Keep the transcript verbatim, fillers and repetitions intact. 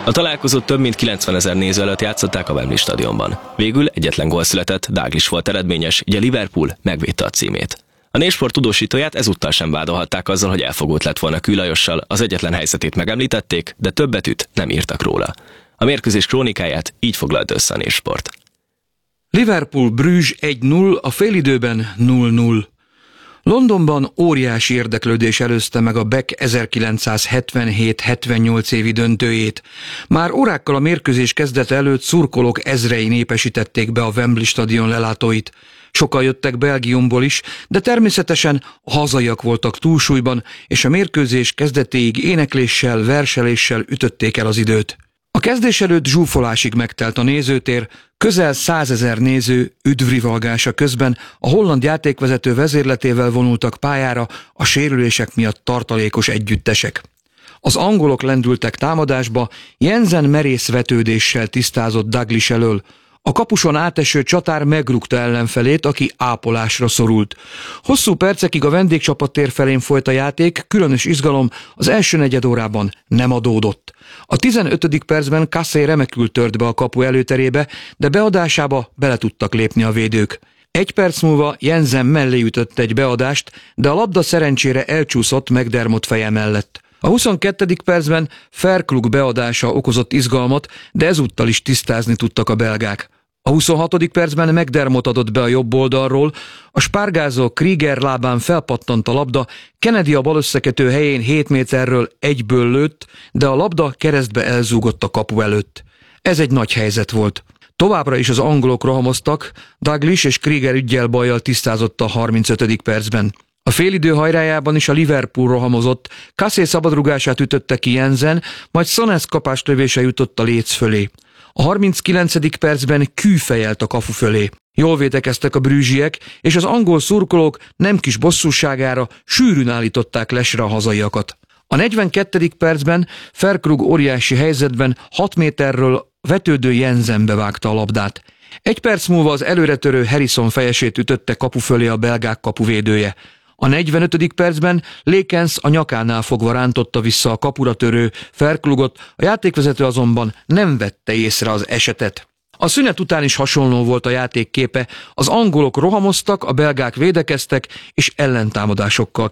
A találkozót több mint kilencvenezer néző előtt játszották a Wembley stadionban. Végül egyetlen gól született, Dalglish volt eredményes, így a Liverpool megvédte a címét. A névsport tudósítóját ezúttal sem vádolhatták azzal, hogy elfogult lett volna Kő Lajossal, az egyetlen helyzetét megemlítették, de több betűt nem írtak róla. A mérkőzés krónikáját így foglalt össze a névsport. Liverpool-Bruges egy null, a félidőben null null. Londonban óriási érdeklődés előzte meg a Beck ezerkilencszázhetvenhét hetvennyolc évi döntőjét. Már órákkal a mérkőzés kezdete előtt szurkolók ezrei népesítették be a Wembley stadion lelátóit. Sokan jöttek Belgiumból is, de természetesen a hazaiak voltak túlsúlyban, és a mérkőzés kezdetéig énekléssel, verseléssel ütötték el az időt. A kezdés előtt zsúfolásig megtelt a nézőtér, közel százezer néző üdvrivalgása közben a holland játékvezető vezérletével vonultak pályára a sérülések miatt tartalékos együttesek. Az angolok lendültek támadásba, Jensen merész vetődéssel tisztázott Dalglish elől. A kapuson áteső csatár megrúgta ellenfelét, aki ápolásra szorult. Hosszú percekig a vendégcsapat tér felén folyt a játék, különös izgalom az első negyedórában nem adódott. A tizenötödik percben Cassé remekül tört be a kapu előterébe, de beadásába bele tudtak lépni a védők. Egy perc múlva Jensen mellé ütött egy beadást, de a labda szerencsére elcsúszott McDermott feje mellett. A huszonkettedik percben Verkrug beadása okozott izgalmat, de ezúttal is tisztázni tudtak a belgák. A huszonhatodik percben McDermott adott be a jobb oldalról, a spárgázó Krieger lábán felpattant a labda, Kennedy a bal összekötő helyén hét méterről egyből lőtt, de a labda keresztbe elzúgott a kapu előtt. Ez egy nagy helyzet volt. Továbbra is az angolok rohamoztak, Dalglish és Krieger üggyel bajjal tisztázott a harmincötödik percben. A félidő hajrájában is a Liverpool rohamozott, Cassé szabadrugását ütötte ki Jensen, majd Sonnes kapáslövése jutott a léc fölé. A harminckilencedik percben Kü fejelt a kapu fölé. Jól védekeztek a brüggesiek, és az angol szurkolók nem kis bosszúságára sűrűn állították lesre a hazaiakat. A negyvenkettedik percben Verkrug óriási helyzetben hat méterről vetődő Jensenbe vágta a labdát. Egy perc múlva az előretörő Harrison fejesét ütötte kapu fölé a belgák kapuvédője. A negyvenötödik percben Lekens a nyakánál fogva rántotta vissza a kapura törő Verkrugot, a játékvezető azonban nem vette észre az esetet. A szünet után is hasonló volt a játék képe, az angolok rohamoztak, a belgák védekeztek és ellentámadásokkal